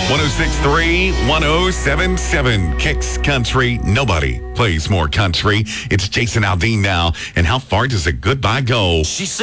1063, 1077, Kicks Country. Nobody plays more country. It's Jason Aldean now. And how far does a goodbye go? She said.